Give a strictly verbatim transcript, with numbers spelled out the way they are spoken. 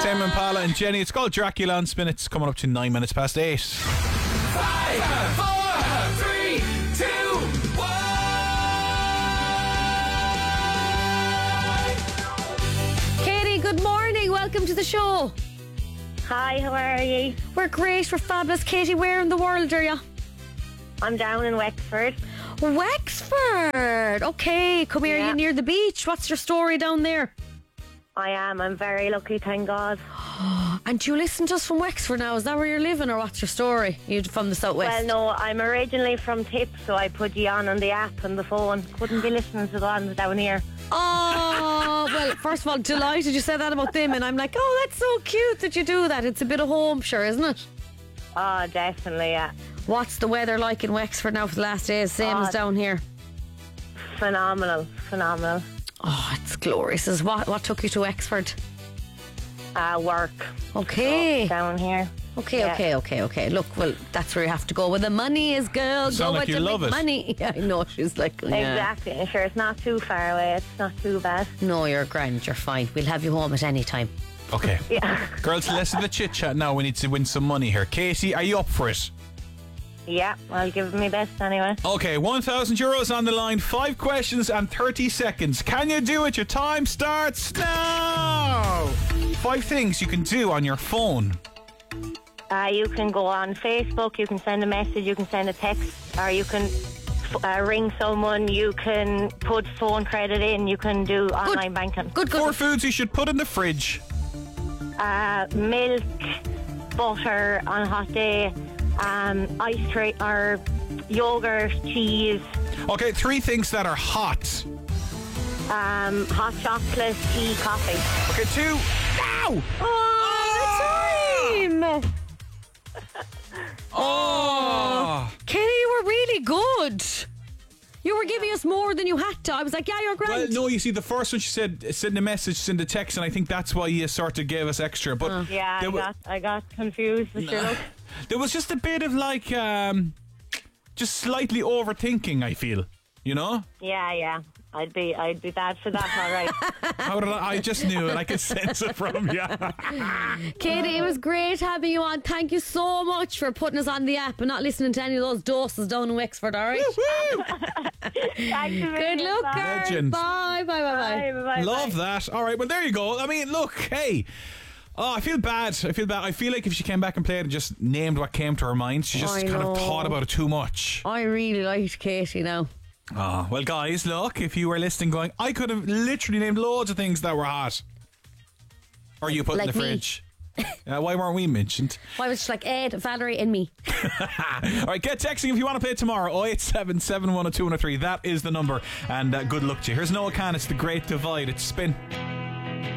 Tame Impala and Jenny. It's called Dracula on Spin. It's coming up to nine minutes past eight. Five, four, three, two, one. Katie, good morning. Welcome to the show. Hi, how are you? We're great. We're fabulous. Katie, where in the world are you? I'm down in Wexford. Wexford. Okay, come here. Yeah. Are you near the beach? What's your story down there? I am. I'm very lucky, thank God. And do you listen to us from Wexford now? Is that where you're living, or what's your story? You're from the southwest? Well, no, I'm originally from Tip, so I put you on on the app and the phone. Couldn't be listening to the ones down here. Oh, well, first of all, delighted you said that about them, and I'm like, oh, that's so cute that you do that. It's a bit of Hampshire, isn't it? Oh, definitely, yeah. What's the weather like in Wexford now for the last days? Same Oh, as down here. Phenomenal, phenomenal. Oh, it's glorious. Is what what took you to Wexford? Uh, work. Okay. So, down here. Okay, Yeah. okay, okay, okay. Look, well, that's where you have to go. Where the money is, girl. Sound go like with you the love big it. money. Yeah, I know. She's like, yeah. Exactly. And sure, it's not too far away. It's not too bad. No, you're grand. You're fine. We'll have you home at any time. Okay. Yeah. Girls, listen to the chit chat now. We need to win some money here. Katie, are you up for it? Yeah, I'll give it my best anyway. Okay, one thousand euros on the line, five questions and thirty seconds. Can you do it? Your time starts now. Five things you can do on your phone. Uh, you can go on Facebook, you can send a message, you can send a text, or you can uh, ring someone, you can put phone credit in, you can do online banking. Good, good. Four foods you should put in the fridge. Uh, milk, butter on a hot day, um, ice cream, or yogurt, cheese, Okay, three things that are hot. um, hot chocolate, tea, coffee. Okay, two. Ow! Oh, time. Oh! Kenny, you were really good. You were giving us more than you had to. I was like, yeah, you're Well, grand. no, you see, the first one she said, send a message, send a text, and I think that's why you sort of gave us extra. But Yeah, I there, wa- got, I got confused. But sure, look. there was just a bit of like, um, just slightly overthinking, I feel. You know? Yeah, yeah. I'd be, I'd be bad for that. All right. How did I, I just knew it. I could sense it from you. Katie, it was great having you on. Thank you so much for putting us on the app and not listening to any of those doses down in Wexford, all right? Thank you. Good luck, girl. Legend. Bye, bye, bye, bye. Bye, bye, Love bye. that. All right, well, there you go. I mean, look, hey. Oh, I feel bad. I feel bad. I feel like if she came back and played and just named what came to her mind, she just I kind know. of thought about it too much. I really liked Katie now. Oh, well, guys, look, if you were listening going, I could have literally named loads of things that were hot. Or you put Like in the me. fridge. Uh, why weren't we mentioned? Why was it like Ed, Valerie, and me? All right, get texting if you want to play tomorrow. oh eight seven, seven one oh two one oh three. That is the number. And uh, good luck to you. Here's Noah Khan. It's The Great Divide. It's Spin.